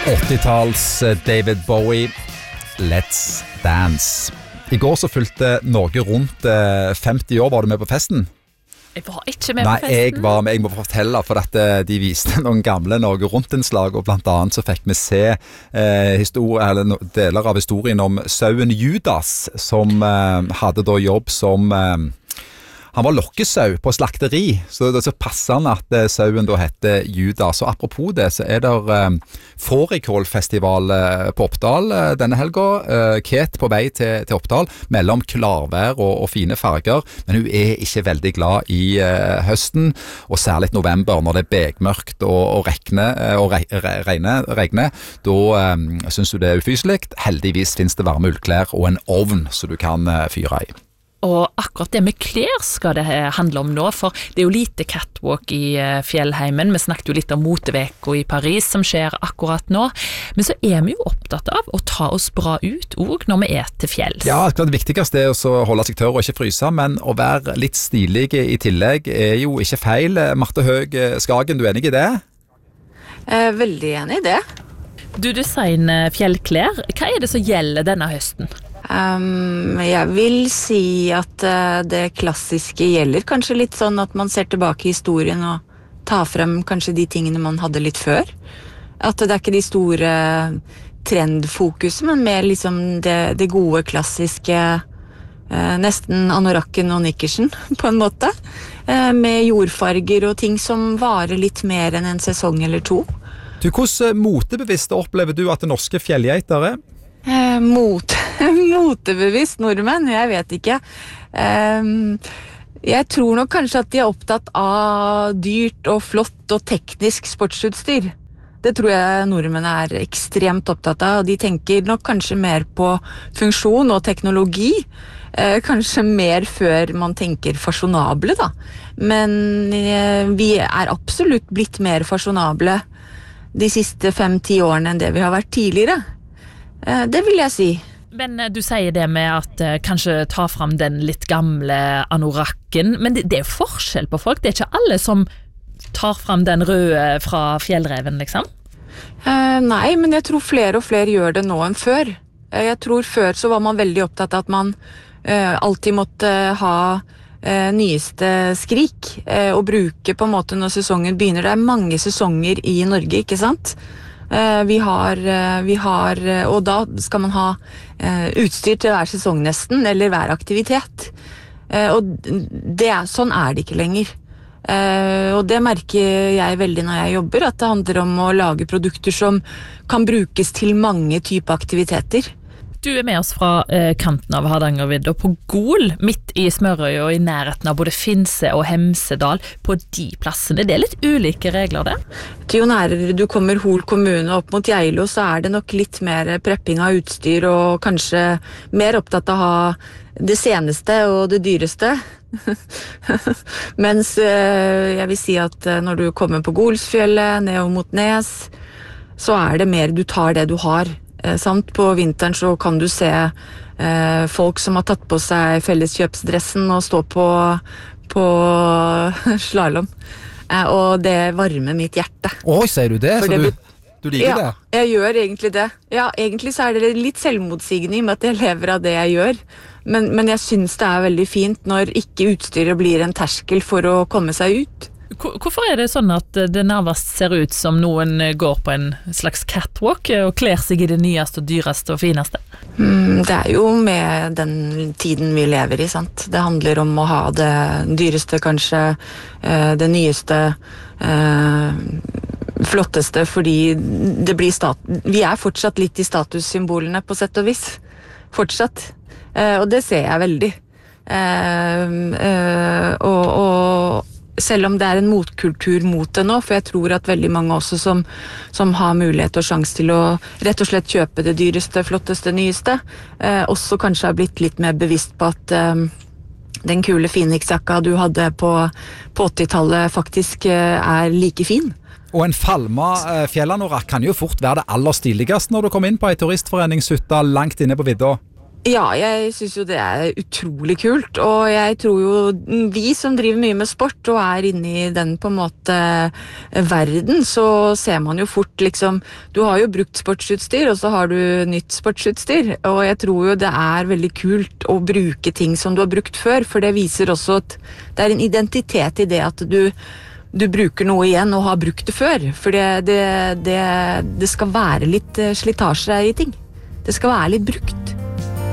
80-talls David Bowie, Let's Dance. I går så fylte Norge rundt 50 år. Var du med på festen? Jeg var ikke med på festen. Nei, jeg var med. Jeg må fortelle, for at de viste noen gamle Norge rundt-innslag, og blant annet så fikk vi se deler av historien om sauen Judas, som hadde da jobb som... Han var lokkesau på slakteri, så det er så passende at sauen da heter Judas. Og apropos det, så det fårikålfestival på Oppdal denne helga. Kate på vei til Oppdal, mellom klarvær og fine farger, men hun ikke veldig glad i høsten, og særlig november, når det begmørkt og regner. Da synes hun det ufyselig. Heldigvis finnes det varme ullklær og en ovn så du kan fyre i. Og akkurat det med klær skal det handle om nå, for det jo lite catwalk i fjellheimen. Vi snakket jo litt om moteveko i Paris som skjer akkurat nå, men så vi jo opptatt av å ta oss bra ut også når vi til fjells. Ja, det viktigste å holde seg tørr og ikke fryse, men å være litt stilig i tillegg jo ikke feil. Marte Høeg Skagen, du enig i det? Veldig enig i det. Du designer fjellklær. Hva det som gjelder denne høsten? Jeg vil si at det klassiske gjelder kanskje litt sånn at man ser tilbake i historien og tar frem kanskje de tingene man hadde litt før. At det ikke de store trendfokuset, men mer liksom det gode klassiske, nesten anorakken og nikkersen på en måte, med jordfarger og ting som varer litt mer enn en sesong eller to. Du, hvordan motebevisst opplever du at det norske fjellgeiter Motebevisst nordmenn, jeg vet ikke. Jeg tror nok kanskje at de opptatt av dyrt og flott og teknisk sportsutstyr. Det tror jeg nordmenn ekstremt opptatt av, og de tenker nok kanskje mer på funksjon og teknologi. Kanskje mer før man tenker fasjonable da. Men vi absolutt blitt mer fasjonable de siste 5-10 årene enn det vi har vært tidligere. Det vil jeg si. Men du sier det med at kanskje ta fram den litt gamle anorakken, men det forskjell på folk. Det ikke alle som tar fram den røde fra fjellreven, liksom? Nei, men jeg tror flere og flere gjør det nå enn før. Jeg tror før så var man veldig opptatt av at man alltid måtte ha nyeste skrik og bruke på en måte når sesongen begynner. Det mange sesonger i Norge, ikke sant? Vi har, og da skal man ha utstyr til hver sesong nesten, eller hver aktivitet. Og sånn det ikke lenger. Og det merker jeg veldig når jeg jobber, at det handler om å lage produkter som kan brukes til mange typer aktiviteter. Du med oss fra kanten av Hardangervidda på Gol, midt i Smørøy og i nærheten av både Finse og Hemsedal. På de plassene, det litt ulike regler det? Jo nærere du kommer Hol kommune opp mot Geilo, så det nok litt mer prepping av utstyr, og kanskje mer opptatt av å ha det seneste og det dyreste. Mens jeg vil si at når du kommer på Golsfjellet, ned og mot Nes, så det mer du tar det du har. Samt på vinteren så kan du se folk som har tatt på seg felleskjøpsdressen og stå på slalom. Og det varmer mitt hjerte. Sier du det? Så du liker det? Ja, jeg gjør egentlig det. Ja, egentlig så det litt selvmotsigende i med at jeg lever av det jeg gjør. Men jeg synes det veldig fint når ikke utstyret blir en terskel for å komme seg ut. Hvorfor det sånn at det nærmest ser ut som noen går på en slags catwalk og kler seg i det nyeste og dyreste og fineste? Det jo med den tiden vi lever i, sant? Det handler om å ha det dyreste kanskje, det nyeste, flotteste, fordi det blir vi fortsatt litt i statussymbolene på sett og vis. Fortsatt. Og det ser jeg veldig. Og selv om det en motkultur mot det nå, for jeg tror at veldig mange også som har mulighet og sjanse til å rett og slett kjøpe det dyreste, flotteste, nyeste, også kanskje har blitt litt mer bevisst på at den kule Phoenix-jakka du hadde på 80-tallet faktisk like fin. Og en falma fjellanorakk kan jo fort være det aller stiligste når du kommer inn på en turistforeningshytte langt inne på vidda. Ja, jeg synes jo det er utrolig kult, og jeg tror jo vi som driver mye med sport og er inne i den på en måte verden, så ser man jo fort liksom, du har jo brukt sportsutstyr, og så har du nytt sportsutstyr, og jeg tror jo det er veldig kult å bruke ting som du har brukt før, for det viser også at det er en identitet i det at du bruker noe igjen og har brukt det før, for det skal være litt slitasje i ting. Det skal være litt brukt.